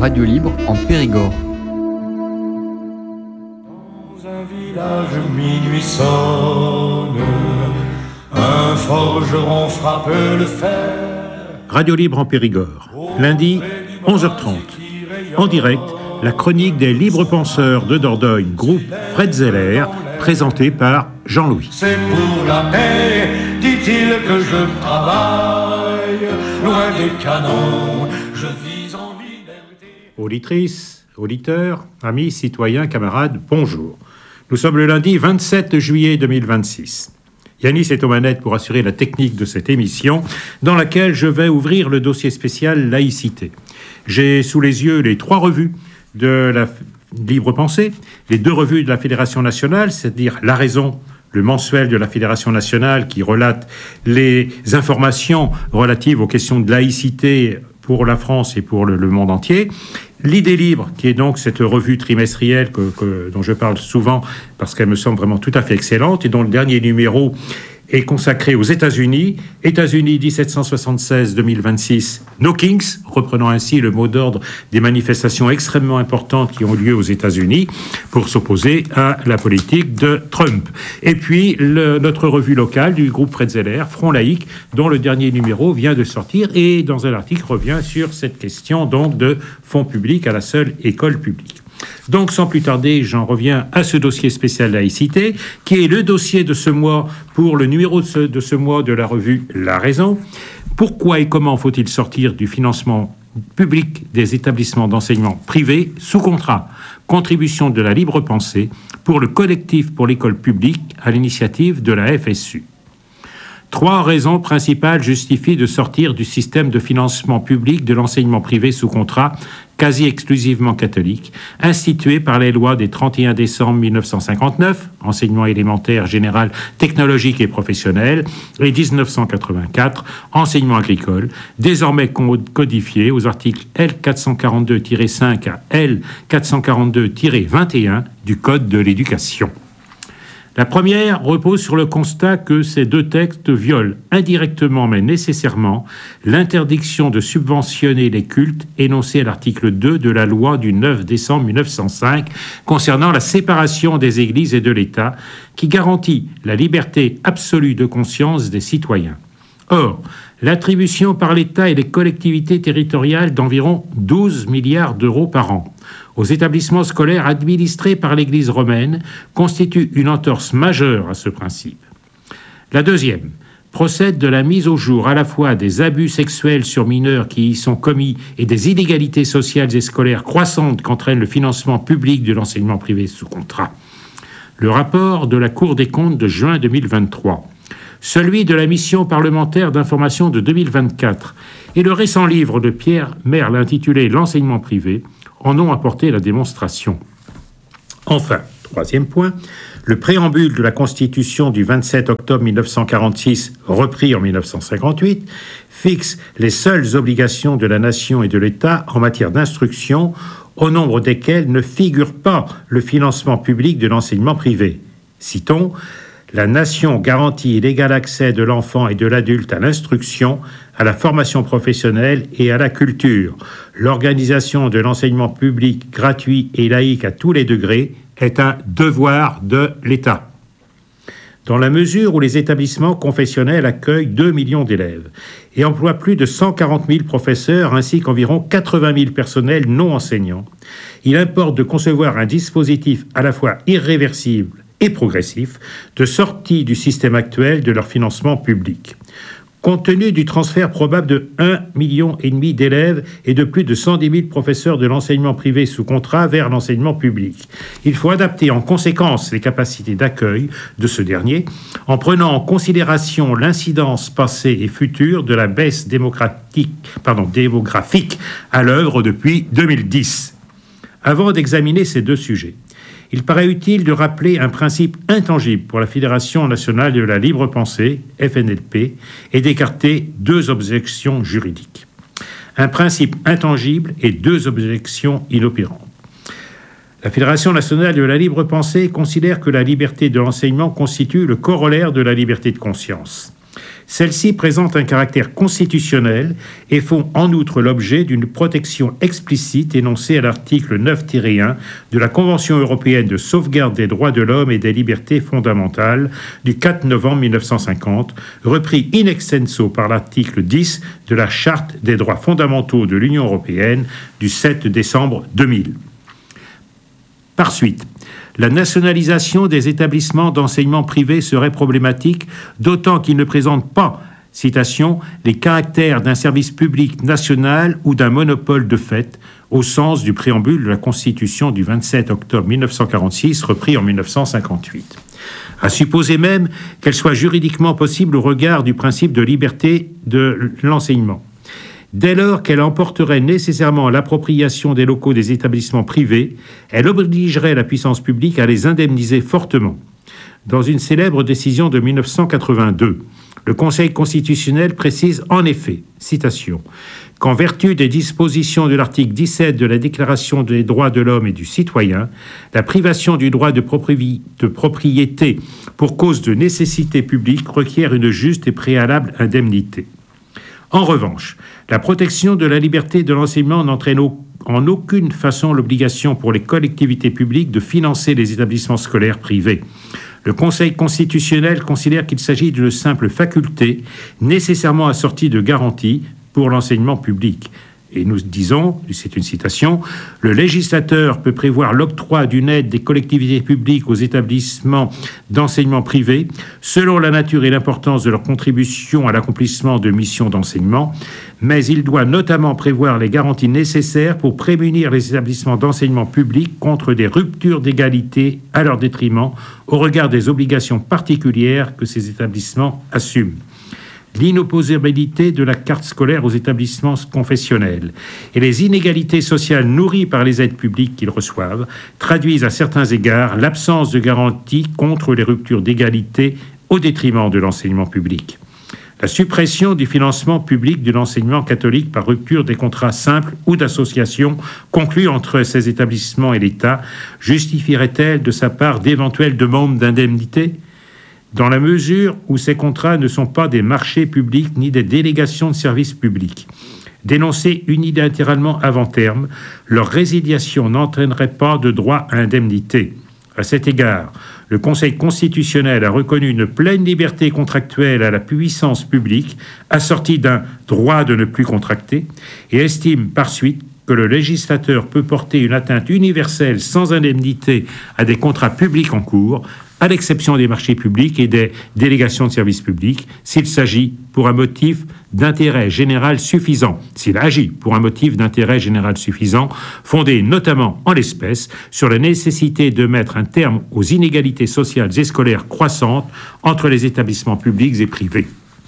Radio Libre en Périgord. Dans un village minuit sonne, un forgeron frappe le fer. Radio Libre en Périgord, lundi 11h30. En direct, la chronique des libres penseurs de Dordogne, groupe Fred Zeller, présentée par Jean-Louis. C'est pour la paix, dit-il, que je travaille, loin des canons, je vis en liberté. Auditrices, auditeurs, amis, citoyens, camarades, bonjour. Nous sommes le lundi 27 juillet 2026. Yanis est aux manettes pour assurer la technique de cette émission, dans laquelle je vais ouvrir le dossier spécial laïcité. J'ai sous les yeux les 3 revues de la Libre Pensée, les 2 revues de la Fédération nationale, c'est-à-dire La Raison, le mensuel de la Fédération nationale qui relate les informations relatives aux questions de laïcité pour la France et pour le monde entier. L'Idée libre, qui est donc cette revue trimestrielle dont je parle souvent parce qu'elle me semble vraiment tout à fait excellente et dont le dernier numéro est consacré aux États-Unis 1776-2026, No Kings, reprenant ainsi le mot d'ordre des manifestations extrêmement importantes qui ont lieu aux États-Unis pour s'opposer à la politique de Trump. Et puis notre revue locale du groupe Fred Zeller, Front laïque, dont le dernier numéro vient de sortir et dans un article revient sur cette question donc de fonds publics à la seule école publique. Donc, sans plus tarder, j'en reviens à ce dossier spécial laïcité, qui est le dossier de ce mois pour le numéro de ce mois de la revue La Raison. Pourquoi et comment faut-il sortir du financement public des établissements d'enseignement privés sous contrat? Contribution de la libre pensée pour le collectif pour l'école publique à l'initiative de la FSU. 3 raisons principales justifient de sortir du système de financement public de l'enseignement privé sous contrat, quasi exclusivement catholique, institué par les lois des 31 décembre 1959, enseignement élémentaire, général, technologique et professionnel, et 1984, enseignement agricole, désormais codifié aux articles L442-5 à L442-21 du Code de l'éducation. La première repose sur le constat que ces 2 textes violent indirectement mais nécessairement l'interdiction de subventionner les cultes énoncée à l'article 2 de la loi du 9 décembre 1905 concernant la séparation des églises et de l'État qui garantit la liberté absolue de conscience des citoyens. Or, l'attribution par l'État et les collectivités territoriales d'environ 12 milliards d'euros par an aux établissements scolaires administrés par l'Église romaine constitue une entorse majeure à ce principe. La deuxième procède de la mise au jour à la fois des abus sexuels sur mineurs qui y sont commis et des inégalités sociales et scolaires croissantes qu'entraîne le financement public de l'enseignement privé sous contrat. Le rapport de la Cour des comptes de juin 2023, celui de la mission parlementaire d'information de 2024 et le récent livre de Pierre Merle intitulé « L'enseignement privé » en ont apporté la démonstration. Enfin, 3e point, le préambule de la Constitution du 27 octobre 1946, repris en 1958, fixe les seules obligations de la nation et de l'État en matière d'instruction, au nombre desquelles ne figure pas le financement public de l'enseignement privé. Citons, la nation garantit l'égal accès de l'enfant et de l'adulte à l'instruction, à la formation professionnelle et à la culture. L'organisation de l'enseignement public gratuit et laïque à tous les degrés est un devoir de l'État. Dans la mesure où les établissements confessionnels accueillent 2 millions d'élèves et emploient plus de 140 000 professeurs ainsi qu'environ 80 000 personnels non enseignants, il importe de concevoir un dispositif à la fois irréversible et progressif de sortie du système actuel de leur financement public. Compte tenu du transfert probable de 1,5 million d'élèves et de plus de 110 000 professeurs de l'enseignement privé sous contrat vers l'enseignement public, il faut adapter en conséquence les capacités d'accueil de ce dernier en prenant en considération l'incidence passée et future de la baisse démographique à l'œuvre depuis 2010. Avant d'examiner ces 2 sujets, il paraît utile de rappeler un principe intangible pour la Fédération nationale de la libre pensée, FNLP, et d'écarter 2 objections juridiques. Un principe intangible et 2 objections inopérantes. La Fédération nationale de la libre pensée considère que la liberté de l'enseignement constitue le corollaire de la liberté de conscience. Celles-ci présentent un caractère constitutionnel et font en outre l'objet d'une protection explicite énoncée à l'article 9-1 de la Convention européenne de sauvegarde des droits de l'homme et des libertés fondamentales du 4 novembre 1950, repris in extenso par l'article 10 de la Charte des droits fondamentaux de l'Union européenne du 7 décembre 2000. Par suite, la nationalisation des établissements d'enseignement privés serait problématique, d'autant qu'ils ne présentent pas, citation, les caractères d'un service public national ou d'un monopole de fait, au sens du préambule de la Constitution du 27 octobre 1946, repris en 1958. À supposer même qu'elle soit juridiquement possible au regard du principe de liberté de l'enseignement. Dès lors qu'elle emporterait nécessairement l'appropriation des locaux des établissements privés, elle obligerait la puissance publique à les indemniser fortement. Dans une célèbre décision de 1982, le Conseil constitutionnel précise en effet, citation, qu'en vertu des dispositions de l'article 17 de la Déclaration des droits de l'homme et du citoyen, la privation du droit de propriété pour cause de nécessité publique requiert une juste et préalable indemnité. En revanche, la protection de la liberté de l'enseignement n'entraîne en aucune façon l'obligation pour les collectivités publiques de financer les établissements scolaires privés. Le Conseil constitutionnel considère qu'il s'agit d'une simple faculté nécessairement assortie de garanties pour l'enseignement public. Et nous disons, c'est une citation, « Le législateur peut prévoir l'octroi d'une aide des collectivités publiques aux établissements d'enseignement privé selon la nature et l'importance de leur contribution à l'accomplissement de missions d'enseignement, mais il doit notamment prévoir les garanties nécessaires pour prémunir les établissements d'enseignement public contre des ruptures d'égalité à leur détriment au regard des obligations particulières que ces établissements assument. » L'inopposabilité de la carte scolaire aux établissements confessionnels et les inégalités sociales nourries par les aides publiques qu'ils reçoivent traduisent à certains égards l'absence de garantie contre les ruptures d'égalité au détriment de l'enseignement public. La suppression du financement public de l'enseignement catholique par rupture des contrats simples ou d'associations conclus entre ces établissements et l'État justifierait-elle de sa part d'éventuelles demandes d'indemnité ? Dans la mesure où ces contrats ne sont pas des marchés publics ni des délégations de services publics. Dénoncés unilatéralement avant terme, leur résiliation n'entraînerait pas de droit à indemnité. À cet égard, le Conseil constitutionnel a reconnu une pleine liberté contractuelle à la puissance publique, assortie d'un droit de ne plus contracter, et estime par suite que le législateur peut porter une atteinte universelle sans indemnité à des contrats publics en cours, à l'exception des marchés publics et des délégations de services publics, s'il s'agit pour un motif d'intérêt général suffisant, s'il agit pour un motif d'intérêt général suffisant, fondé notamment en l'espèce sur la nécessité de mettre un terme aux inégalités sociales et scolaires croissantes entre les établissements publics et privés.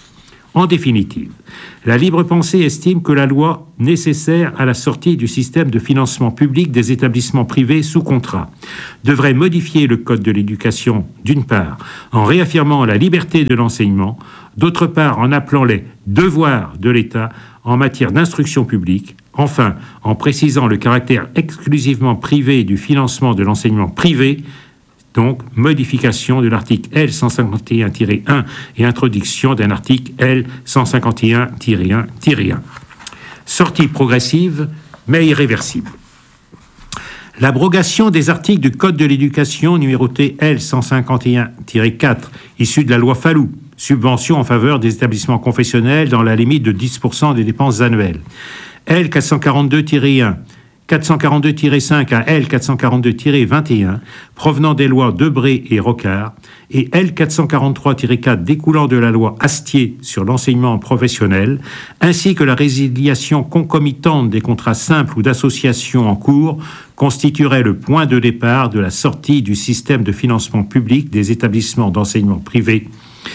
En définitive, la libre pensée estime que la loi nécessaire à la sortie du système de financement public des établissements privés sous contrat devrait modifier le Code de l'éducation, d'une part, en réaffirmant la liberté de l'enseignement, d'autre part, en appelant les devoirs de l'État en matière d'instruction publique, enfin, en précisant le caractère exclusivement privé du financement de l'enseignement privé, donc modification de l'article L. 151-1 et introduction d'un article L. 151-1-1. Sortie progressive, mais irréversible. L'abrogation des articles du Code de l'éducation numéroté L. 151-4, issu de la loi Fallou, subvention en faveur des établissements confessionnels dans la limite de 10% des dépenses annuelles. L. 442-1, 442-5 à L. 442-21, provenant des lois Debré et Rocard, et L. 443-4 découlant de la loi Astier sur l'enseignement professionnel, ainsi que la résiliation concomitante des contrats simples ou d'associations en cours, constituerait le point de départ de la sortie du système de financement public des établissements d'enseignement privé.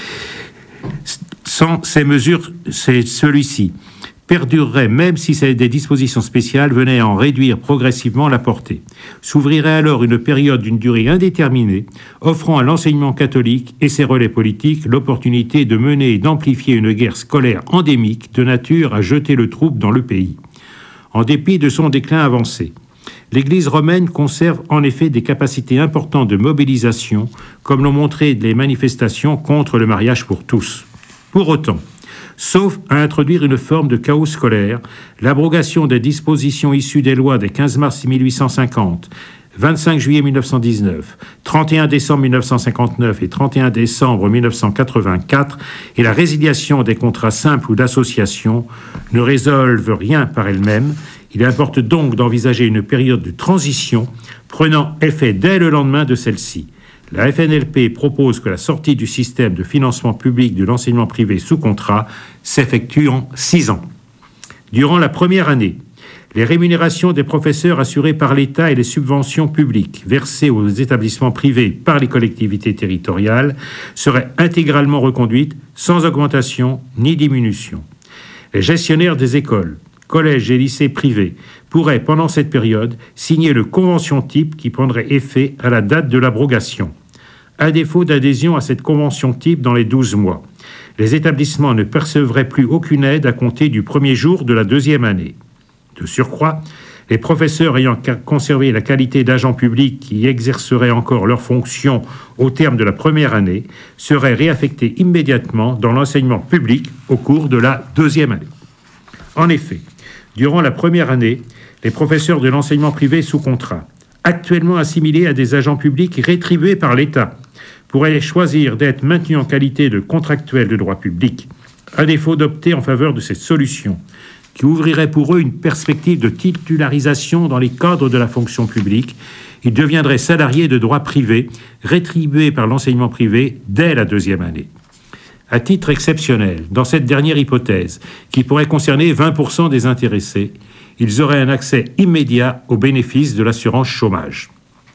Sans ces mesures, c'est celui-ci perdurerait même si des dispositions spéciales venaient à en réduire progressivement la portée. S'ouvrirait alors une période d'une durée indéterminée, offrant à l'enseignement catholique et ses relais politiques l'opportunité de mener et d'amplifier une guerre scolaire endémique de nature à jeter le trouble dans le pays. En dépit de son déclin avancé, l'Église romaine conserve en effet des capacités importantes de mobilisation, comme l'ont montré les manifestations contre le mariage pour tous. Pour autant, sauf à introduire une forme de chaos scolaire, l'abrogation des dispositions issues des lois des 15 mars 1850, 25 juillet 1919, 31 décembre 1959 et 31 décembre 1984 et la résiliation des contrats simples ou d'association ne résolvent rien par elles-mêmes. Il importe donc d'envisager une période de transition prenant effet dès le lendemain de celle-ci. La FNLP propose que la sortie du système de financement public de l'enseignement privé sous contrat s'effectue en 6 ans. Durant la première année, les rémunérations des professeurs assurées par l'État et les subventions publiques versées aux établissements privés par les collectivités territoriales seraient intégralement reconduites sans augmentation ni diminution. Les gestionnaires des écoles, collèges et lycées privés pourraient, pendant cette période, signer le convention type qui prendrait effet à la date de l'abrogation. À défaut d'adhésion à cette convention type dans les 12 mois, les établissements ne percevraient plus aucune aide à compter du premier jour de la deuxième année. De surcroît, les professeurs ayant conservé la qualité d'agents publics qui exerceraient encore leurs fonctions au terme de la première année seraient réaffectés immédiatement dans l'enseignement public au cours de la deuxième année. En effet, durant la première année, les professeurs de l'enseignement privé sous contrat, actuellement assimilés à des agents publics rétribués par l'État, pourraient choisir d'être maintenus en qualité de contractuels de droit public, à défaut d'opter en faveur de cette solution, qui ouvrirait pour eux une perspective de titularisation dans les cadres de la fonction publique. Ils deviendraient salariés de droit privé, rétribués par l'enseignement privé dès la deuxième année. À titre exceptionnel, dans cette dernière hypothèse, qui pourrait concerner 20% des intéressés, ils auraient un accès immédiat aux bénéfices de l'assurance chômage.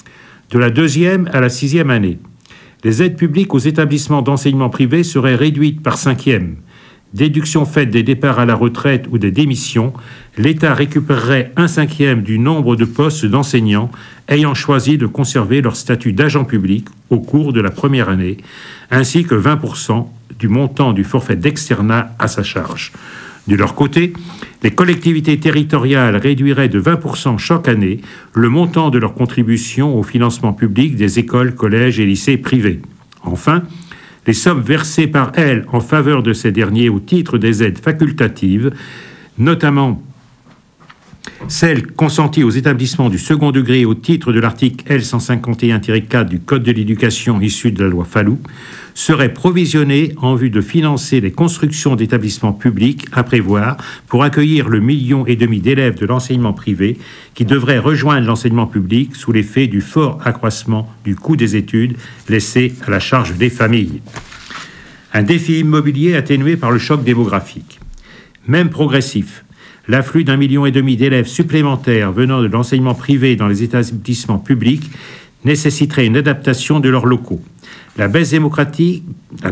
De la deuxième à la sixième année, les aides publiques aux établissements d'enseignement privé seraient réduites par cinquième. Déduction faite des départs à la retraite ou des démissions, l'État récupérerait 1/5 du nombre de postes d'enseignants ayant choisi de conserver leur statut d'agent public au cours de la première année, ainsi que 20% du montant du forfait d'externat à sa charge. De leur côté, les collectivités territoriales réduiraient de 20% chaque année le montant de leur contribution au financement public des écoles, collèges et lycées privés. Enfin, les sommes versées par elles en faveur de ces derniers au titre des aides facultatives, notamment celles consenties aux établissements du second degré au titre de l'article L151-4 du Code de l'éducation issu de la loi Fallou, seraient provisionnées en vue de financer les constructions d'établissements publics à prévoir pour accueillir le 1,5 million d'élèves de l'enseignement privé qui devraient rejoindre l'enseignement public sous l'effet du fort accroissement du coût des études laissé à la charge des familles. Un défi immobilier atténué par le choc démographique. Même progressif, l'afflux d'1,5 million d'élèves supplémentaires venant de l'enseignement privé dans les établissements publics nécessiterait une adaptation de leurs locaux. La baisse démographique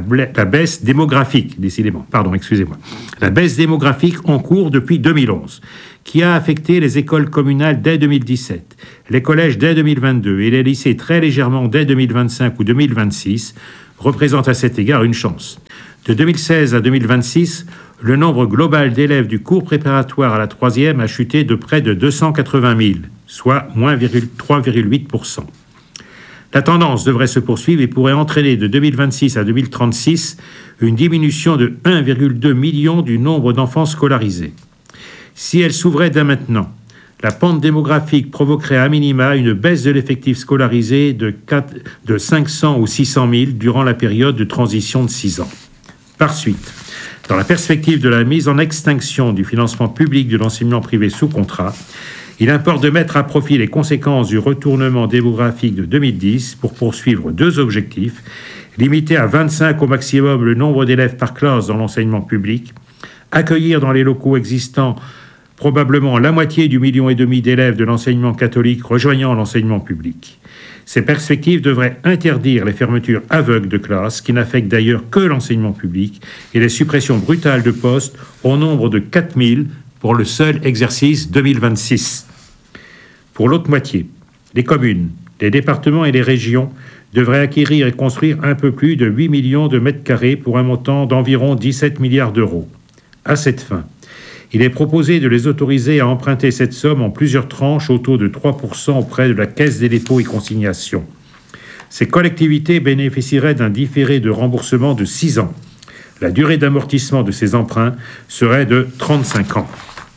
en cours depuis 2011, qui a affecté les écoles communales dès 2017, les collèges dès 2022 et les lycées très légèrement dès 2025 ou 2026, représente à cet égard une chance. De 2016 à 2026, le nombre global d'élèves du cours préparatoire à la troisième a chuté de près de 280 000, soit moins 3,8%. La tendance devrait se poursuivre et pourrait entraîner de 2026 à 2036 une diminution de 1,2 million du nombre d'enfants scolarisés. Si elle s'ouvrait dès maintenant, la pente démographique provoquerait à minima une baisse de l'effectif scolarisé de 500 ou 600 000 durant la période de transition de 6 ans. Par suite, dans la perspective de la mise en extinction du financement public de l'enseignement privé sous contrat, il importe de mettre à profit les conséquences du retournement démographique de 2010 pour poursuivre 2 objectifs: limiter à 25 au maximum le nombre d'élèves par classe dans l'enseignement public, accueillir dans les locaux existants probablement la moitié du 1,5 million d'élèves de l'enseignement catholique rejoignant l'enseignement public. Ces perspectives devraient interdire les fermetures aveugles de classes, qui n'affectent d'ailleurs que l'enseignement public, et les suppressions brutales de postes au nombre de 4 000 pour le seul exercice 2026. Pour l'autre moitié, les communes, les départements et les régions devraient acquérir et construire un peu plus de 8 millions de mètres carrés pour un montant d'environ 17 milliards d'euros. À cette fin, il est proposé de les autoriser à emprunter cette somme en plusieurs tranches au taux de 3% auprès de la Caisse des dépôts et consignations. Ces collectivités bénéficieraient d'un différé de remboursement de 6 ans. La durée d'amortissement de ces emprunts serait de 35 ans.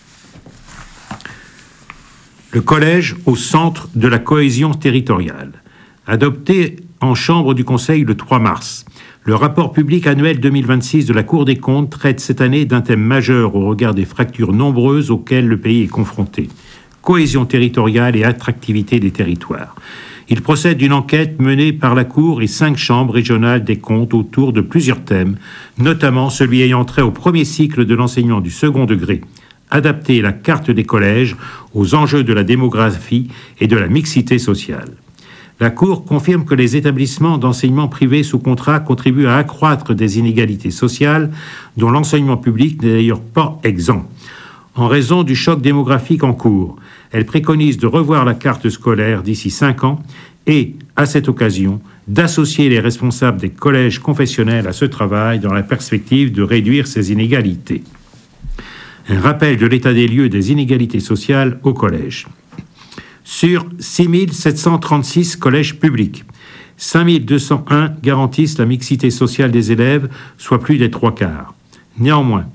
Le collège au centre de la cohésion territoriale. Adopté en chambre du Conseil le 3 mars, le rapport public annuel 2026 de la Cour des comptes traite cette année d'un thème majeur au regard des fractures nombreuses auxquelles le pays est confronté. Cohésion territoriale et attractivité des territoires. Il procède d'une enquête menée par la Cour et 5 chambres régionales des comptes autour de plusieurs thèmes, notamment celui ayant trait au premier cycle de l'enseignement du second degré. Adapter la carte des collèges aux enjeux de la démographie et de la mixité sociale. La Cour confirme que les établissements d'enseignement privé sous contrat contribuent à accroître des inégalités sociales dont l'enseignement public n'est d'ailleurs pas exempt. En raison du choc démographique en cours, elle préconise de revoir la carte scolaire d'ici 5 ans et, à cette occasion, d'associer les responsables des collèges confessionnels à ce travail dans la perspective de réduire ces inégalités. Un rappel de l'état des lieux des inégalités sociales au collège. Sur 6 736 collèges publics, 5 201 garantissent la mixité sociale des élèves, soit plus des 3/4. Néanmoins,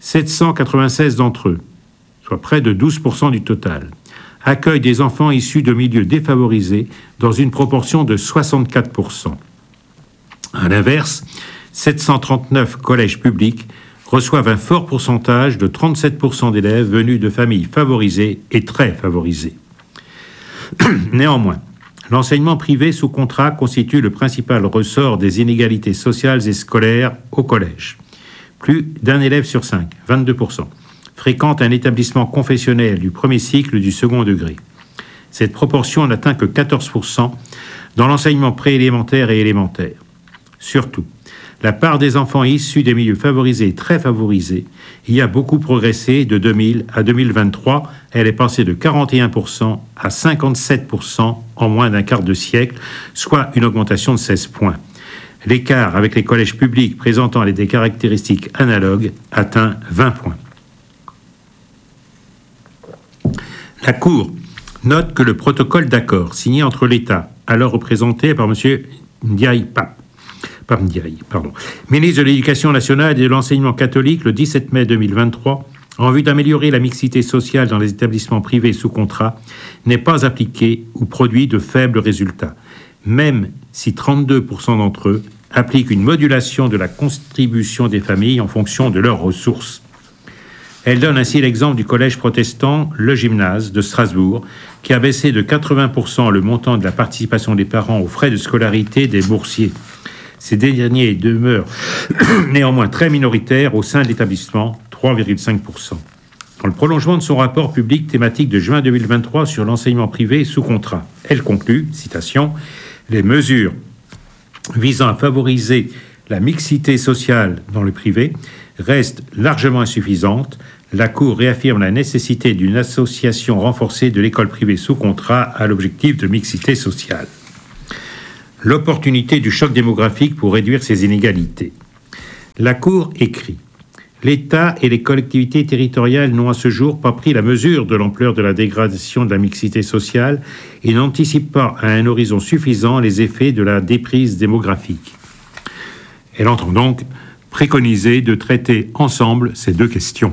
796 d'entre eux, soit près de 12% du total, accueillent des enfants issus de milieux défavorisés dans une proportion de 64%. À l'inverse, 739 collèges publics reçoivent un fort pourcentage de 37% d'élèves venus de familles favorisées et très favorisées. Néanmoins, l'enseignement privé sous contrat constitue le principal ressort des inégalités sociales et scolaires au collège. Plus d'un élève sur 5, 22%, fréquente un établissement confessionnel du premier cycle du second degré. Cette proportion n'atteint que 14% dans l'enseignement préélémentaire et élémentaire. Surtout, la part des enfants issus des milieux favorisés et très favorisés y a beaucoup progressé de 2000 à 2023. Elle est passée de 41% à 57% en moins d'un quart de siècle, soit une augmentation de 16 points. L'écart avec les collèges publics présentant des caractéristiques analogues atteint 20 points. La Cour note que le protocole d'accord signé entre l'État, alors représenté par M. Ndiaye, ministre de l'Éducation nationale et de l'enseignement catholique le 17 mai 2023, en vue d'améliorer la mixité sociale dans les établissements privés sous contrat, n'est pas appliqué ou produit de faibles résultats, même si 32% d'entre eux appliquent une modulation de la contribution des familles en fonction de leurs ressources. Elle donne ainsi l'exemple du collège protestant Le Gymnase de Strasbourg, qui a baissé de 80% le montant de la participation des parents aux frais de scolarité des boursiers. Ces derniers demeurent néanmoins très minoritaires au sein de l'établissement, 3,5%. Dans le prolongement de son rapport public thématique de juin 2023 sur l'enseignement privé sous contrat, elle conclut, citation, « Les mesures visant à favoriser la mixité sociale dans le privé restent largement insuffisantes. La Cour réaffirme la nécessité d'une association renforcée de l'école privée sous contrat à l'objectif de mixité sociale. » L'opportunité du choc démographique pour réduire ces inégalités. La Cour écrit « L'État et les collectivités territoriales n'ont à ce jour pas pris la mesure de l'ampleur de la dégradation de la mixité sociale et n'anticipent pas à un horizon suffisant les effets de la déprise démographique. » Elle entend donc préconiser de traiter ensemble ces deux questions.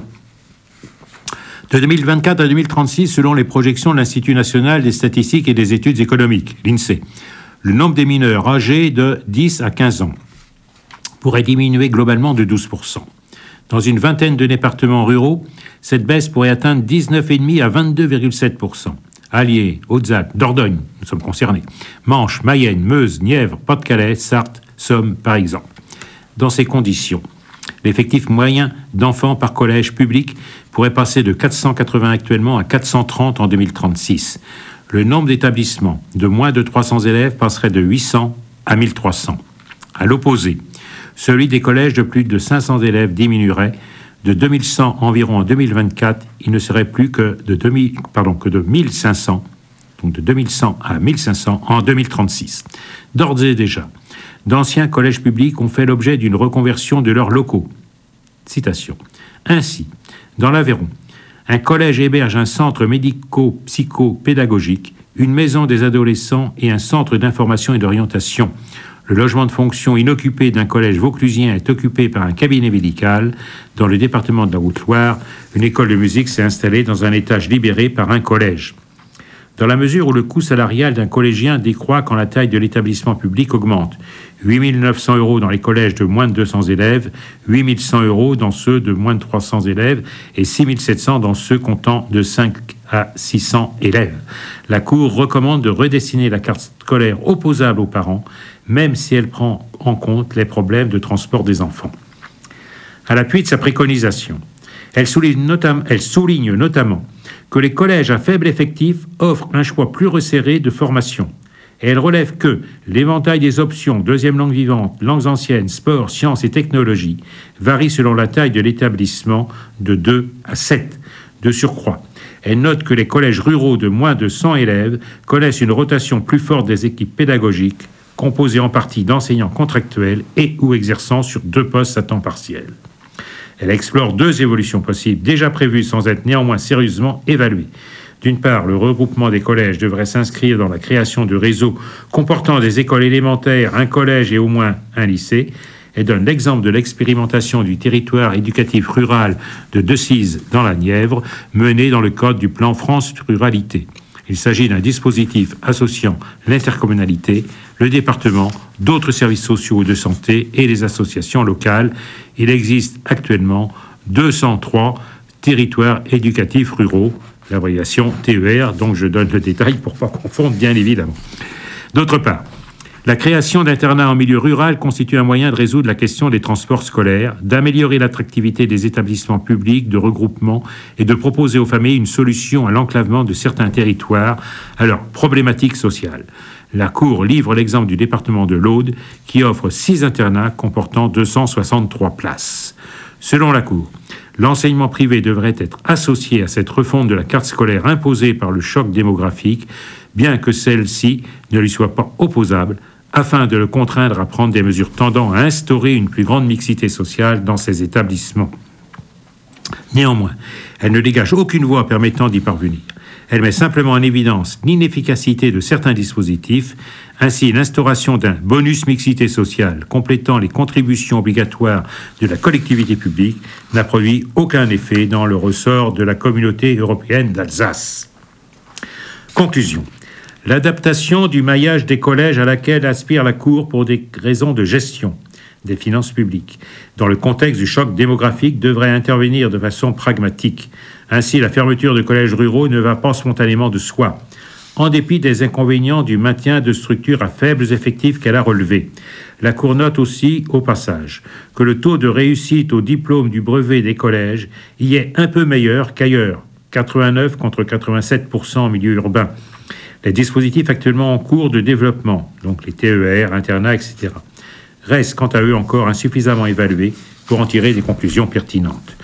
De 2024 à 2036, selon les projections de l'Institut national des statistiques et des études économiques, l'INSEE, le nombre des mineurs âgés de 10 à 15 ans pourrait diminuer globalement de 12%. Dans une vingtaine de départements ruraux, cette baisse pourrait atteindre 19,5 à 22,7%. Allier, Hautes-Alpes, Dordogne, nous sommes concernés. Manche, Mayenne, Meuse, Nièvre, Pas-de-Calais, Sarthe, Somme, par exemple. Dans ces conditions, l'effectif moyen d'enfants par collège public pourrait passer de 480 actuellement à 430 en 2036. Le nombre d'établissements de moins de 300 élèves passerait de 800 à 1300. À l'opposé, celui des collèges de plus de 500 élèves diminuerait de 2100 environ en 2024. Il ne serait plus que de 1500, donc de 2100 à 1500 en 2036. D'ores et déjà, d'anciens collèges publics ont fait l'objet d'une reconversion de leurs locaux. Citation. Ainsi, dans l'Aveyron, un collège héberge un centre médico-psycho-pédagogique, une maison des adolescents et un centre d'information et d'orientation. Le logement de fonction inoccupé d'un collège vauclusien est occupé par un cabinet médical. Dans le département de la Haute-Loire, une école de musique s'est installée dans un étage libéré par un collège. Dans la mesure où le coût salarial d'un collégien décroît quand la taille de l'établissement public augmente, 8 900 € dans les collèges de moins de 200 élèves, 8 100 € dans ceux de moins de 300 élèves et 6 700 dans ceux comptant de 5 à 600 élèves. La Cour recommande de redessiner la carte scolaire opposable aux parents, même si elle prend en compte les problèmes de transport des enfants. À l'appui de sa préconisation, elle souligne notamment que les collèges à faible effectif offrent un choix plus resserré de formation. Et elle relève que l'éventail des options, deuxième langue vivante, langues anciennes, sport, sciences et technologies, varie selon la taille de l'établissement de 2 à 7. De surcroît, elle note que les collèges ruraux de moins de 100 élèves connaissent une rotation plus forte des équipes pédagogiques, composées en partie d'enseignants contractuels et ou exerçant sur 2 postes à temps partiel. Elle explore 2 évolutions possibles, déjà prévues sans être néanmoins sérieusement évaluées. D'une part, le regroupement des collèges devrait s'inscrire dans la création de réseaux comportant des écoles élémentaires, un collège et au moins un lycée. Elle donne l'exemple de l'expérimentation du territoire éducatif rural de Decize dans la Nièvre, menée dans le cadre du plan France Ruralité. Il s'agit d'un dispositif associant l'intercommunalité, le département, d'autres services sociaux ou de santé et les associations locales. Il existe actuellement 203 territoires éducatifs ruraux, l'abréviation TER, donc je donne le détail pour ne pas confondre, bien évidemment. D'autre part, la création d'internats en milieu rural constitue un moyen de résoudre la question des transports scolaires, d'améliorer l'attractivité des établissements publics de regroupement et de proposer aux familles une solution à l'enclavement de certains territoires à leurs problématiques sociales. La Cour livre l'exemple du département de l'Aude qui offre 6 internats comportant 263 places. Selon la Cour, l'enseignement privé devrait être associé à cette refonte de la carte scolaire imposée par le choc démographique, bien que celle-ci ne lui soit pas opposable, afin de le contraindre à prendre des mesures tendant à instaurer une plus grande mixité sociale dans ces établissements. Néanmoins, elle ne dégage aucune voie permettant d'y parvenir. Elle met simplement en évidence l'inefficacité de certains dispositifs. Ainsi, l'instauration d'un bonus mixité sociale complétant les contributions obligatoires de la collectivité publique n'a produit aucun effet dans le ressort de la communauté européenne d'Alsace. Conclusion. L'adaptation du maillage des collèges à laquelle aspire la Cour pour des raisons de gestion des finances publiques, dans le contexte du choc démographique, devrait intervenir de façon pragmatique. Ainsi, la fermeture de collèges ruraux ne va pas spontanément de soi. En dépit des inconvénients du maintien de structures à faibles effectifs qu'elle a relevés. La Cour note aussi, au passage, que le taux de réussite au diplôme du brevet des collèges y est un peu meilleur qu'ailleurs, 89 contre 87% en milieu urbain. Les dispositifs actuellement en cours de développement, donc les TER, internats, etc., restent quant à eux encore insuffisamment évalués pour en tirer des conclusions pertinentes.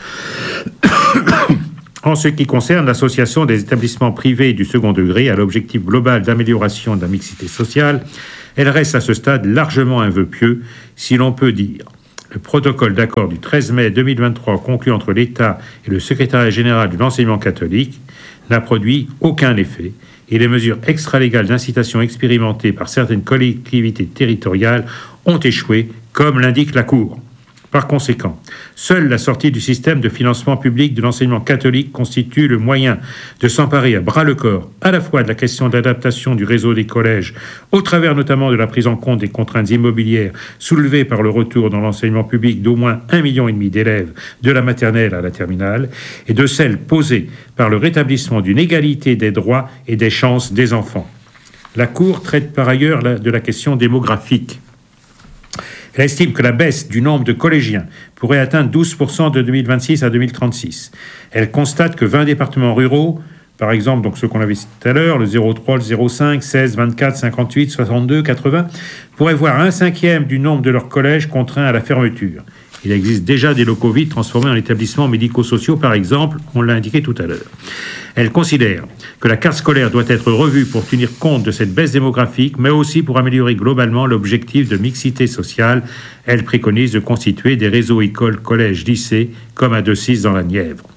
En ce qui concerne l'association des établissements privés du second degré à l'objectif global d'amélioration de la mixité sociale, elle reste à ce stade largement un vœu pieux, si l'on peut dire. Le protocole d'accord du 13 mai 2023 conclu entre l'État et le secrétariat général de l'enseignement catholique n'a produit aucun effet et les mesures extralégales d'incitation expérimentées par certaines collectivités territoriales ont échoué, comme l'indique la Cour. Par conséquent, seule la sortie du système de financement public de l'enseignement catholique constitue le moyen de s'emparer à bras-le-corps à la fois de la question d'adaptation du réseau des collèges, au travers notamment de la prise en compte des contraintes immobilières soulevées par le retour dans l'enseignement public d'au moins 1,5 million d'élèves de la maternelle à la terminale, et de celle posée par le rétablissement d'une égalité des droits et des chances des enfants. La Cour traite par ailleurs de la question démographique. Elle estime que la baisse du nombre de collégiens pourrait atteindre 12% de 2026 à 2036. Elle constate que 20 départements ruraux, par exemple donc ceux qu'on avait cités tout à l'heure, le 03, le 05, 16, 24, 58, 62, 80, pourraient voir 1/5 du nombre de leurs collèges contraints à la fermeture. Il existe déjà des locaux vides transformés en établissements médico-sociaux, par exemple, on l'a indiqué tout à l'heure. Elle considère que la carte scolaire doit être revue pour tenir compte de cette baisse démographique, mais aussi pour améliorer globalement l'objectif de mixité sociale. Elle préconise de constituer des réseaux écoles, collèges, lycées, comme à Decize dans la Nièvre.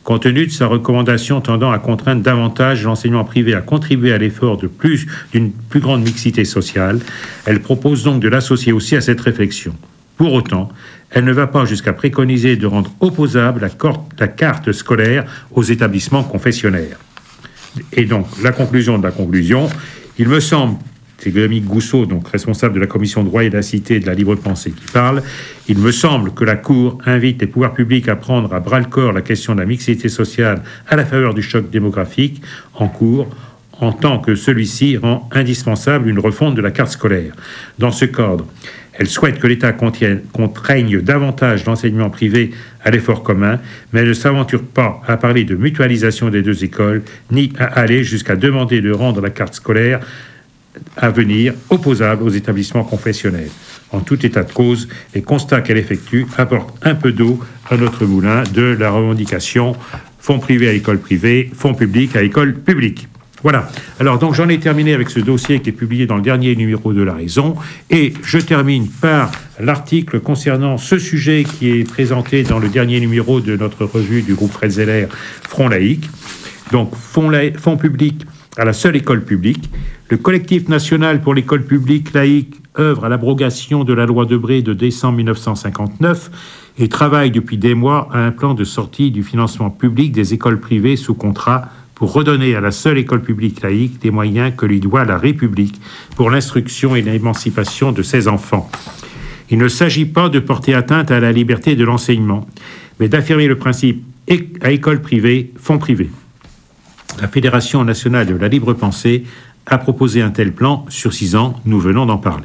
Compte tenu de sa recommandation tendant à contraindre davantage l'enseignement privé à contribuer à l'effort d'une plus grande mixité sociale, elle propose donc de l'associer aussi à cette réflexion. Pour autant, elle ne va pas jusqu'à préconiser de rendre opposable la carte scolaire aux établissements confessionnels. Et donc, la conclusion de la conclusion, il me semble, c'est Dominique Gousseau, donc responsable de la commission droit et de la cité et de la libre pensée qui parle, il me semble que la Cour invite les pouvoirs publics à prendre à bras-le-corps la question de la mixité sociale à la faveur du choc démographique en cours, en tant que celui-ci rend indispensable une refonte de la carte scolaire. Dans ce cadre, elle souhaite que l'État contraigne davantage l'enseignement privé à l'effort commun, mais elle ne s'aventure pas à parler de mutualisation des deux écoles, ni à aller jusqu'à demander de rendre la carte scolaire à venir opposable aux établissements confessionnels. En tout état de cause, les constats qu'elle effectue apportent un peu d'eau à notre moulin de la revendication fonds privés à l'école privée, fonds publics à l'école publique. Voilà. Alors donc j'en ai terminé avec ce dossier qui est publié dans le dernier numéro de La Raison, et je termine par l'article concernant ce sujet qui est présenté dans le dernier numéro de notre revue du groupe Fred Zeller, Front laïque. Donc fonds publics à la seule école publique. Le collectif national pour l'école publique laïque œuvre à l'abrogation de la loi Debré de décembre 1959 et travaille depuis des mois à un plan de sortie du financement public des écoles privées sous contrat pour redonner à la seule école publique laïque les moyens que lui doit la République pour l'instruction et l'émancipation de ses enfants. Il ne s'agit pas de porter atteinte à la liberté de l'enseignement, mais d'affirmer le principe à école privée, fonds privé. La Fédération nationale de la libre pensée a proposé un tel plan sur 6 ans, nous venons d'en parler.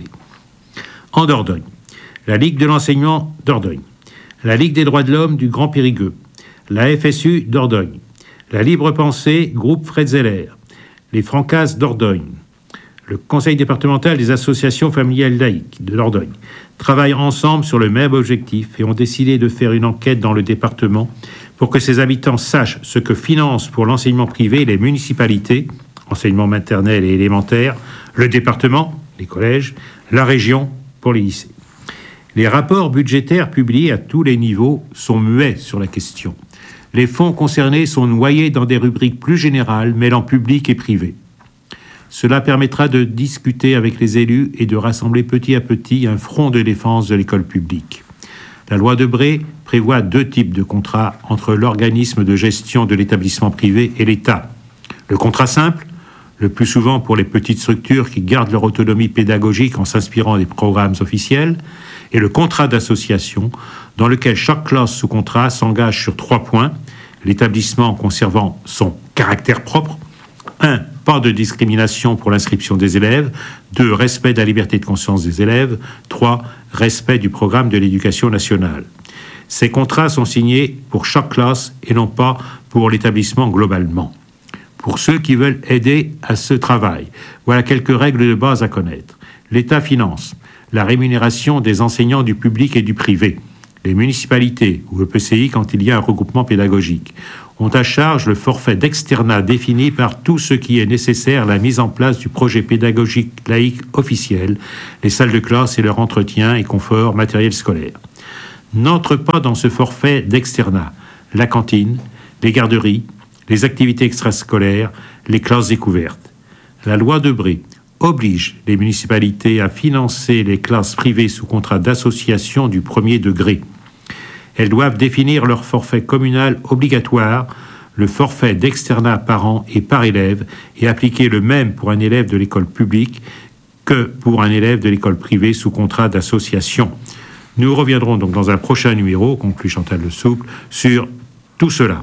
En Dordogne, la Ligue de l'enseignement Dordogne, la Ligue des droits de l'homme du Grand Périgueux, la FSU Dordogne, la Libre Pensée, groupe Fred Zeller, les Francas Dordogne, le Conseil départemental des associations familiales laïques de Dordogne travaillent ensemble sur le même objectif et ont décidé de faire une enquête dans le département pour que ses habitants sachent ce que financent pour l'enseignement privé les municipalités, enseignement maternel et élémentaire, le département, les collèges, la région pour les lycées. Les rapports budgétaires publiés à tous les niveaux sont muets sur la question. Les fonds concernés sont noyés dans des rubriques plus générales, mêlant public et privé. Cela permettra de discuter avec les élus et de rassembler petit à petit un front de défense de l'école publique. La loi Debré prévoit 2 types de contrats entre l'organisme de gestion de l'établissement privé et l'État. Le contrat simple, le plus souvent pour les petites structures qui gardent leur autonomie pédagogique en s'inspirant des programmes officiels, et le contrat d'association, dans lequel chaque classe sous contrat s'engage sur 3 points, l'établissement conservant son caractère propre, 1. Pas de discrimination pour l'inscription des élèves, 2. Respect de la liberté de conscience des élèves, 3. Respect du programme de l'éducation nationale. Ces contrats sont signés pour chaque classe et non pas pour l'établissement globalement. Pour ceux qui veulent aider à ce travail, voilà quelques règles de base à connaître. L'État finance la rémunération des enseignants du public et du privé. Les municipalités ou EPCI, quand il y a un regroupement pédagogique, ont à charge le forfait d'externat défini par tout ce qui est nécessaire à la mise en place du projet pédagogique laïque officiel, les salles de classe et leur entretien et confort matériel scolaire. N'entre pas dans ce forfait d'externat la cantine, les garderies, les activités extrascolaires, les classes découvertes. La loi Debré oblige les municipalités à financer les classes privées sous contrat d'association du premier degré. Elles doivent définir leur forfait communal obligatoire, le forfait d'externat par an et par élève, et appliquer le même pour un élève de l'école publique que pour un élève de l'école privée sous contrat d'association. Nous reviendrons donc dans un prochain numéro, conclut Chantal Le Souple, sur tout cela.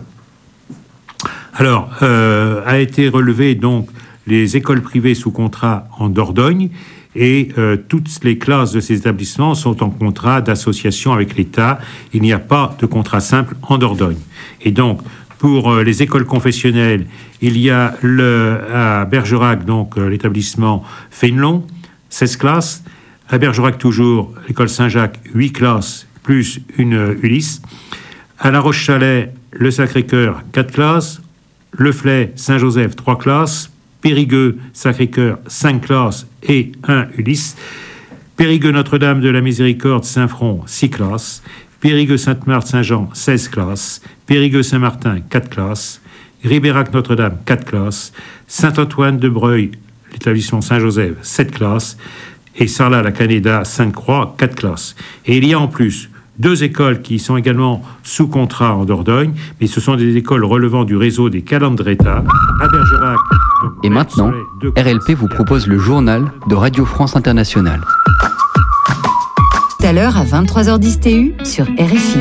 Alors, a été relevé donc les écoles privées sous contrat en Dordogne, et toutes les classes de ces établissements sont en contrat d'association avec l'État. Il n'y a pas de contrat simple en Dordogne. Et donc, pour les écoles confessionnelles, il y a à Bergerac, donc l'établissement Fénelon, 16 classes. À Bergerac toujours, l'école Saint-Jacques, 8 classes, plus une Ulysse. À La Roche-Chalais, le Sacré-Cœur, 4 classes. Le Flay, Saint-Joseph, 3 classes. Périgueux, Sacré-Cœur, 5 classes et 1 Ulysse. Périgueux, Notre-Dame de la Miséricorde, Saint-Front, 6 classes. Périgueux-Sainte-Marthe-Saint-Jean, 16 classes. Périgueux-Saint-Martin, 4 classes. Ribérac-Notre-Dame, 4 classes. Saint-Antoine-de-Breuil, l'établissement Saint-Joseph, 7 classes. Et Sarlat-la-Canéda, Sainte-Croix, 4 classes. Et il y a en plus 2 écoles qui sont également sous contrat en Dordogne, mais ce sont des écoles relevant du réseau des Calandreta, à Bergerac. Et maintenant, RLP vous propose le journal de Radio France Internationale. Tout à l'heure à 23h10 TU sur RFI.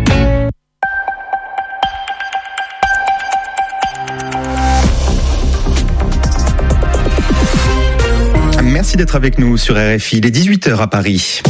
Merci d'être avec nous sur RFI. Il est 18h à Paris.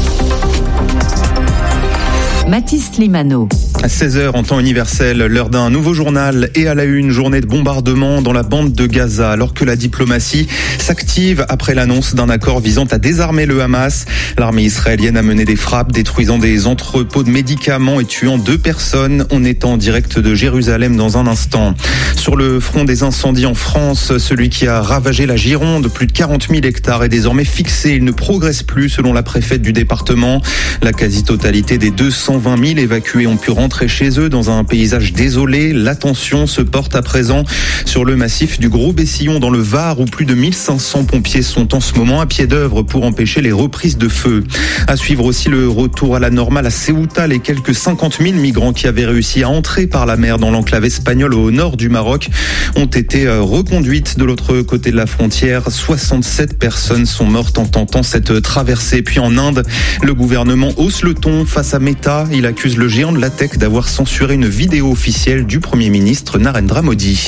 Mathis Limano. À 16h en temps universel, l'heure d'un nouveau journal et à la une, journée de bombardement dans la bande de Gaza, alors que la diplomatie s'active après l'annonce d'un accord visant à désarmer le Hamas. L'armée israélienne a mené des frappes, détruisant des entrepôts de médicaments et tuant 2 personnes. On est en direct de Jérusalem dans un instant. Sur le front des incendies en France, celui qui a ravagé la Gironde, plus de 40 000 hectares est désormais fixé. Il ne progresse plus selon la préfète du département. La quasi-totalité des 220 000 évacués ont pu rentrer chez eux dans un paysage désolé. L'attention se porte à présent sur le massif du Gros-Bessillon dans le Var, où plus de 1500 pompiers sont en ce moment à pied d'œuvre pour empêcher les reprises de feu. À suivre aussi le retour à la normale à Ceuta. Les quelques 50 000 migrants qui avaient réussi à entrer par la mer dans l'enclave espagnole au nord du Maroc ont été reconduites de l'autre côté de la frontière. 67 personnes sont mortes en tentant cette traversée. Puis en Inde, le gouvernement hausse le ton face à Meta. Il accuse le géant de la tech d'avoir censuré une vidéo officielle du Premier ministre Narendra Modi.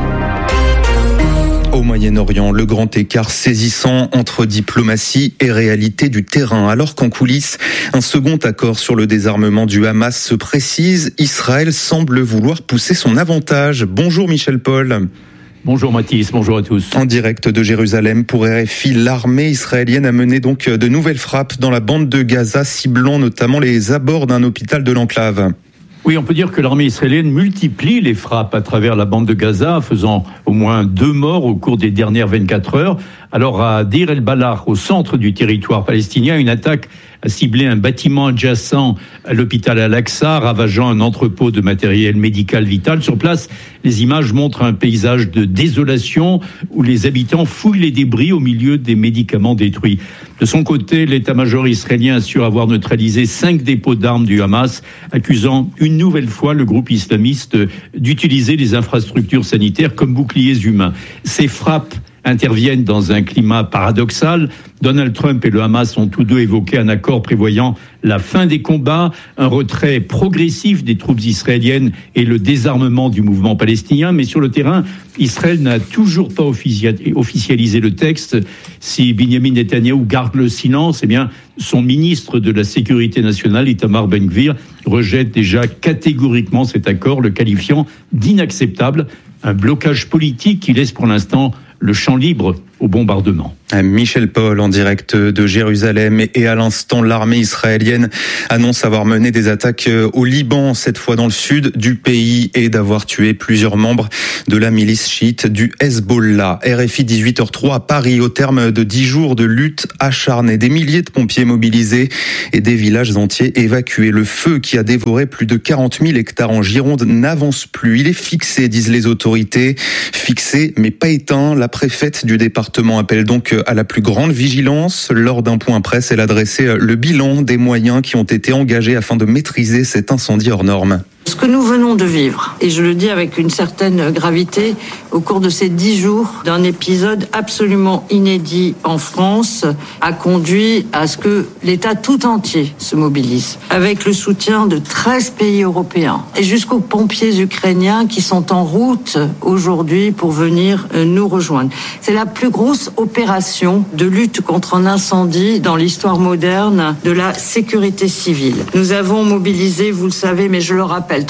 Au Moyen-Orient, le grand écart saisissant entre diplomatie et réalité du terrain. Alors qu'en coulisses, un second accord sur le désarmement du Hamas se précise, Israël semble vouloir pousser son avantage. Bonjour Michel Paul. Bonjour Mathis, bonjour à tous. En direct de Jérusalem pour RFI, l'armée israélienne a mené donc de nouvelles frappes dans la bande de Gaza, ciblant notamment les abords d'un hôpital de l'enclave. Oui, on peut dire que l'armée israélienne multiplie les frappes à travers la bande de Gaza, faisant au moins 2 morts au cours des dernières 24 heures. Alors à Deir el-Balah, au centre du territoire palestinien, une attaque a ciblé un bâtiment adjacent à l'hôpital Al-Aqsa, ravageant un entrepôt de matériel médical vital. Sur place, les images montrent un paysage de désolation où les habitants fouillent les débris au milieu des médicaments détruits. De son côté, l'état-major israélien assure avoir neutralisé 5 dépôts d'armes du Hamas, accusant une nouvelle fois le groupe islamiste d'utiliser les infrastructures sanitaires comme boucliers humains. Ces frappes interviennent dans un climat paradoxal. Donald Trump et le Hamas ont tous deux évoqué un accord prévoyant la fin des combats, un retrait progressif des troupes israéliennes et le désarmement du mouvement palestinien. Mais sur le terrain, Israël n'a toujours pas officialisé le texte. Si Binyamin Netanyahou garde le silence, eh bien, son ministre de la Sécurité nationale, Itamar Ben-Gvir, rejette déjà catégoriquement cet accord, le qualifiant d'inacceptable. Un blocage politique qui laisse pour l'instant le champ libre au bombardement. Michel Paul en direct de Jérusalem et à l'instant l'armée israélienne annonce avoir mené des attaques au Liban, cette fois dans le sud du pays, et d'avoir tué plusieurs membres de la milice chiite du Hezbollah. RFI 18h03 à Paris, au terme de 10 jours de lutte acharnée, des milliers de pompiers mobilisés et des villages entiers évacués. Le feu qui a dévoré plus de 40 000 hectares en Gironde n'avance plus. Il est fixé, disent les autorités. Fixé mais pas éteint. La préfète du département appelle donc à la plus grande vigilance. Lors d'un point presse, elle a dressé le bilan des moyens qui ont été engagés afin de maîtriser cet incendie hors norme. Ce que nous venons de vivre, et je le dis avec une certaine gravité, au cours de ces 10 jours d'un épisode absolument inédit en France, a conduit à ce que l'État tout entier se mobilise, avec le soutien de 13 pays européens, et jusqu'aux pompiers ukrainiens qui sont en route aujourd'hui pour venir nous rejoindre. C'est la plus grosse opération de lutte contre un incendie dans l'histoire moderne de la sécurité civile. Nous avons mobilisé, vous le savez, mais je le rappelle,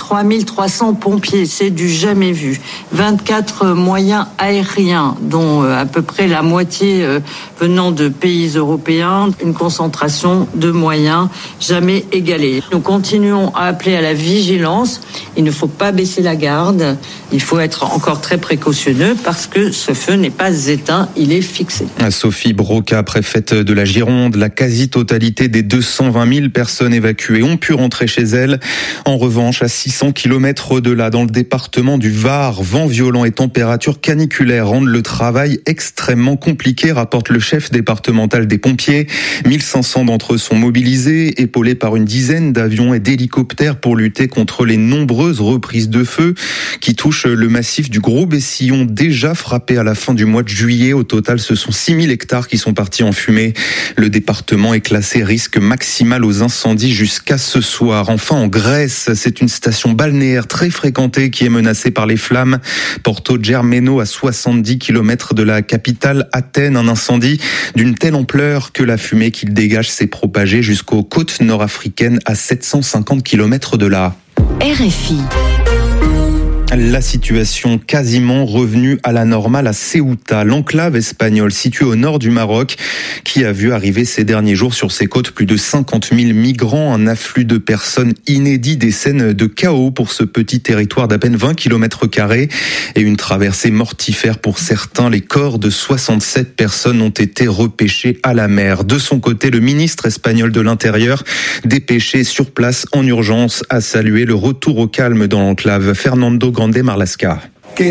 3300 pompiers, c'est du jamais vu. 24 moyens aériens, dont à peu près la moitié venant de pays européens. Une concentration de moyens jamais égalée. Nous continuons à appeler à la vigilance. Il ne faut pas baisser la garde. Il faut être encore très précautionneux parce que ce feu n'est pas éteint, il est fixé. Sophie Broca, préfète de la Gironde, la quasi-totalité des 220 000 personnes évacuées ont pu rentrer chez elles. En revanche, à 600 km au-delà, dans le département du Var, vent violent et températures caniculaires rendent le travail extrêmement compliqué, rapporte le chef départemental des pompiers. 1500 d'entre eux sont mobilisés, épaulés par une dizaine d'avions et d'hélicoptères pour lutter contre les nombreuses reprises de feu qui touchent le massif du Gros-Bessillon, déjà frappé à la fin du mois de juillet. Au total, ce sont 6000 hectares qui sont partis en fumée. Le département est classé risque maximal aux incendies jusqu'à ce soir. Enfin, en Grèce, c'est une station balnéaire très fréquentée qui est menacée par les flammes. Porto Germeno, à 70 km de la capitale Athènes, un incendie d'une telle ampleur que la fumée qu'il dégage s'est propagée jusqu'aux côtes nord-africaines à 750 km de là. RFI. La situation quasiment revenue à la normale à Ceuta, l'enclave espagnole située au nord du Maroc, qui a vu arriver ces derniers jours sur ses côtes plus de 50 000 migrants, un afflux de personnes inédit, des scènes de chaos pour ce petit territoire d'à peine 20 km² et une traversée mortifère pour certains. Les corps de 67 personnes ont été repêchés à la mer. De son côté, le ministre espagnol de l'Intérieur, dépêché sur place en urgence, a salué le retour au calme dans l'enclave. Fernando Grande Marlasca.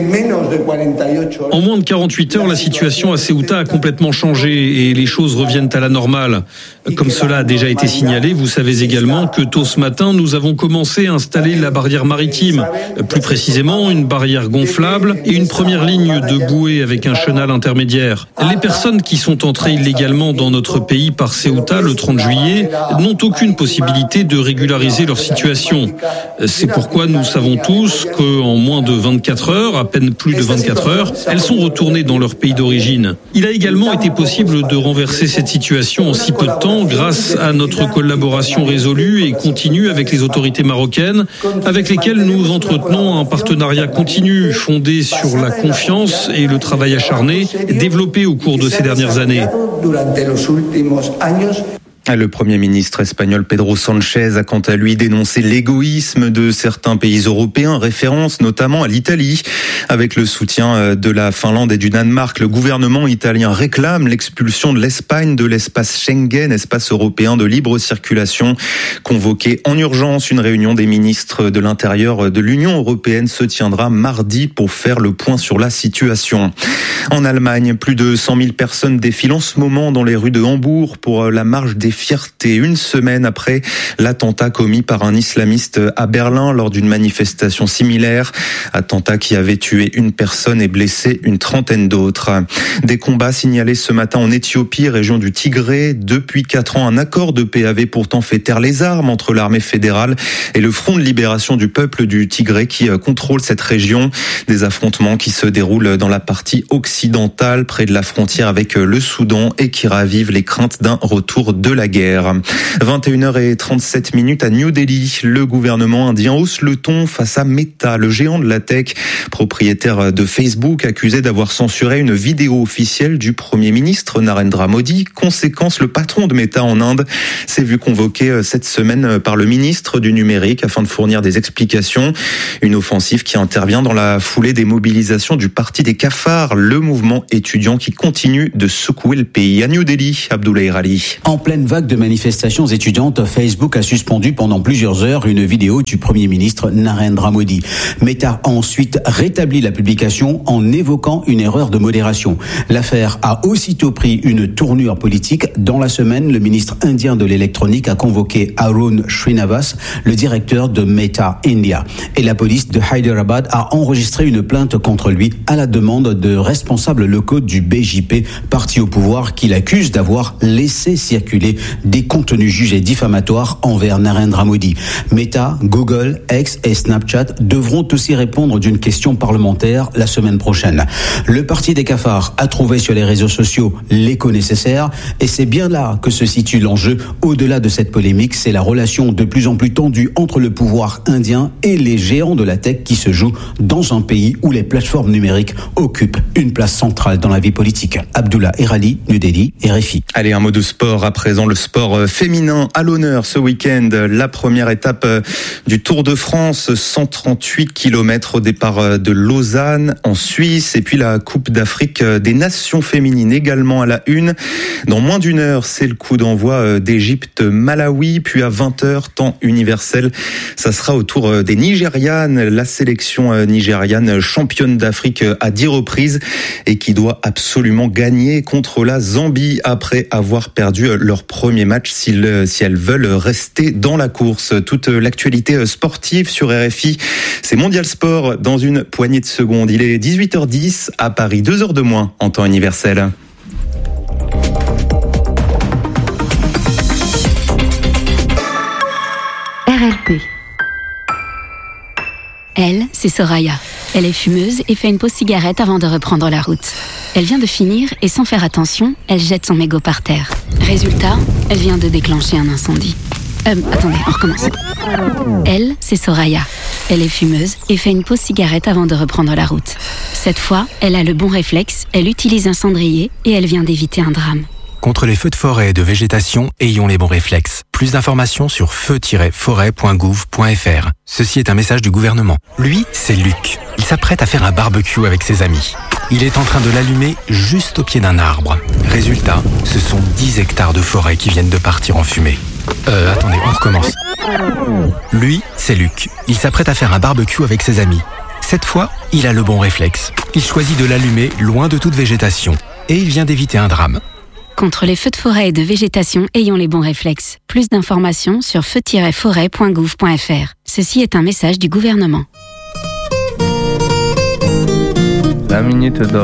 En moins de 48 heures, la situation à Ceuta a complètement changé et les choses reviennent à la normale. Comme cela a déjà été signalé, vous savez également que tôt ce matin, nous avons commencé à installer la barrière maritime. Plus précisément, une barrière gonflable et une première ligne de bouée avec un chenal intermédiaire. Les personnes qui sont entrées illégalement dans notre pays par Ceuta le 30 juillet n'ont aucune possibilité de régulariser leur situation. C'est pourquoi nous savons tous qu'en moins de 24 heures, à peine plus de 24 heures, elles sont retournées dans leur pays d'origine. Il a également été possible de renverser cette situation en si peu de temps grâce à notre collaboration résolue et continue avec les autorités marocaines, avec lesquelles nous entretenons un partenariat continu fondé sur la confiance et le travail acharné développé au cours de ces dernières années. Le Premier ministre espagnol Pedro Sánchez a quant à lui dénoncé l'égoïsme de certains pays européens, référence notamment à l'Italie. Avec le soutien de la Finlande et du Danemark, le gouvernement italien réclame l'expulsion de l'Espagne de l'espace Schengen, espace européen de libre circulation. Convoquée en urgence, une réunion des ministres de l'Intérieur de l'Union européenne se tiendra mardi pour faire le point sur la situation. En Allemagne, plus de 100 000 personnes défilent en ce moment dans les rues de Hambourg pour la marche des fiertés, une semaine après l'attentat commis par un islamiste à Berlin lors d'une manifestation similaire. Attentat qui avait tué une personne et blessé une trentaine d'autres. Des combats signalés ce matin en Éthiopie, région du Tigré. Depuis 4 ans, un accord de paix avait pourtant fait taire les armes entre l'armée fédérale et le Front de libération du peuple du Tigré qui contrôle cette région. Des affrontements qui se déroulent dans la partie occidentale, près de la frontière avec le Soudan et qui ravivent les craintes d'un retour de la guerre. 21h37 à New Delhi. Le gouvernement indien hausse le ton face à Meta, le géant de la tech, propriétaire de Facebook, accusé d'avoir censuré une vidéo officielle du Premier ministre Narendra Modi. Conséquence, le patron de Meta en Inde s'est vu convoqué cette semaine par le ministre du numérique afin de fournir des explications. Une offensive qui intervient dans la foulée des mobilisations du Parti des cafards, le mouvement étudiant qui continue de secouer le pays. À New Delhi, Abdoulaye Rali. En pleine vague de manifestations étudiantes, Facebook a suspendu pendant plusieurs heures une vidéo du Premier ministre Narendra Modi. Meta a ensuite rétabli la publication en évoquant une erreur de modération. L'affaire a aussitôt pris une tournure politique. Dans la semaine, le ministre indien de l'électronique a convoqué Arun Srinivas, le directeur de Meta India. Et la police de Hyderabad a enregistré une plainte contre lui à la demande de responsables locaux du BJP, parti au pouvoir, qu'il accuse d'avoir laissé circuler des contenus jugés diffamatoires envers Narendra Modi. Meta, Google, X et Snapchat devront aussi répondre d'une question parlementaire la semaine prochaine. Le parti des cafards a trouvé sur les réseaux sociaux l'écho nécessaire et c'est bien là que se situe l'enjeu. Au-delà de cette polémique, c'est la relation de plus en plus tendue entre le pouvoir indien et les géants de la tech qui se joue dans un pays où les plateformes numériques occupent une place centrale dans la vie politique. Abdullah Erali, New Delhi, RFI. Allez, un mot de sport à présent. Le sport féminin à l'honneur ce week-end. La première étape du Tour de France, 138 km au départ de Lausanne en Suisse. Et puis la Coupe d'Afrique des Nations féminines également à la une. Dans moins d'une heure, c'est le coup d'envoi d'Égypte-Malawi. Puis à 20h, temps universel, ça sera au tour des Nigérianes. La sélection nigériane, championne d'Afrique à 10 reprises et qui doit absolument gagner contre la Zambie après avoir perdu leur premier match si elles veulent rester dans la course. Toute l'actualité sportive sur RFI, c'est Mondial Sport dans une poignée de secondes. Il est 18h10 à Paris, 2 heures de moins en temps universel. RLP. Elle, c'est Soraya. Elle est fumeuse et fait une pause cigarette avant de reprendre la route. Elle vient de finir et sans faire attention, elle jette son mégot par terre. Résultat, elle vient de déclencher un incendie. Attendez, on recommence. Elle, c'est Soraya. Elle est fumeuse et fait une pause cigarette avant de reprendre la route. Cette fois, elle a le bon réflexe, elle utilise un cendrier et elle vient d'éviter un drame. Contre les feux de forêt et de végétation, ayons les bons réflexes. Plus d'informations sur feu-forêt.gouv.fr. Ceci est un message du gouvernement. Lui, c'est Luc. Il s'apprête à faire un barbecue avec ses amis. Il est en train de l'allumer juste au pied d'un arbre. Résultat, ce sont 10 hectares de forêt qui viennent de partir en fumée. Attendez, on recommence. Lui, c'est Luc. Il s'apprête à faire un barbecue avec ses amis. Cette fois, il a le bon réflexe. Il choisit de l'allumer loin de toute végétation. Et il vient d'éviter un drame. Contre les feux de forêt et de végétation, ayons les bons réflexes. Plus d'informations sur feu-forêt.gouv.fr. Ceci est un message du gouvernement. La Minute Dog.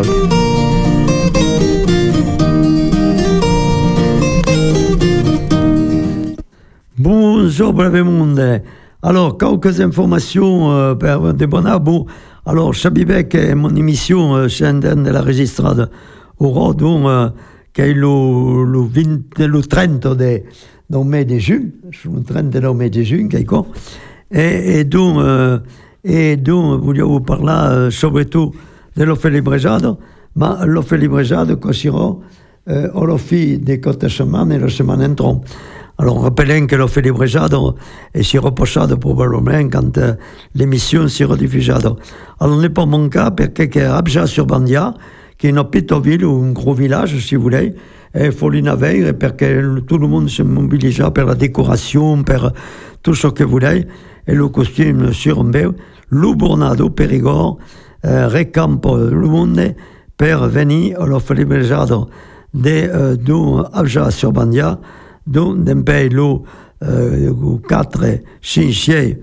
Bonjour, brave monde. Alors, quelques informations per de Bonabo. Alors, Chabibek è mon émission scendendo della registrata ora, donc che è lo 30 del mese di giugno, sul 30 del mese di giugno, che è qua. E donc vogliamo parlare soprattutto dell'Offelibreggiato, ma l'Offelibreggiato cosirò alla fine di questa settimana e la settimana entrante. Alors, rappelons que l'Offelibreggiato si reposado probablement quand l'émission sera diffusée. Alors, ne pas manquer perché che Abja-sur-Bandia, qui est une petite ville ou un gros village, si vous voulez, il faut l'inavere perché tout le monde se mobilise pour la décoration, pour tout ce que vous voulez, et le costume sur un peu, le Bornado, Périgord, récampe le monde pour venir à l'Offelibreggiato de Abja-sur-Bandia, d'un pays le 4, 5,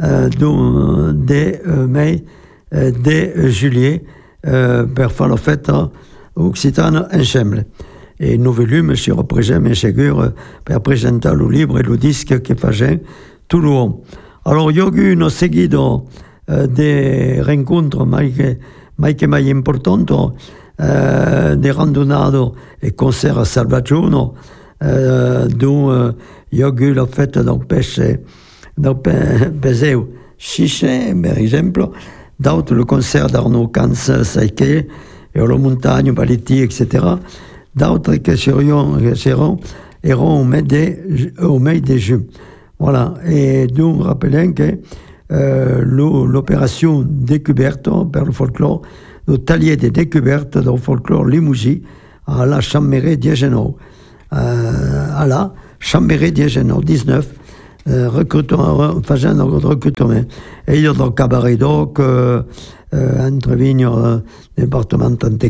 de mai, de juillet, per fare la festa occitana insieme. E il volume si représente sicuro per presentare il libro e il disque che facciamo tutto l'uomo. Alors, il y a eu un seguito di rincontri mai importanti, di randonnate e concerti a Salvaggiano, dove il y a eu la fête del Peseu Chiche, per esempio, d'autres le concert d'Arnaud Kans Saïké, et à la montagne, Baletti, etc. D'autres qui seront au mai de juin. Voilà. Et donc, rappelons que l'opération découverte per le folklore, le talier de découverte del folklore Limousin à la Chambéry d'Agenor. À la Chambéry d'Agenor, 19. Facendo un recrutement. E io do cabaret doc, entre vigno, departamento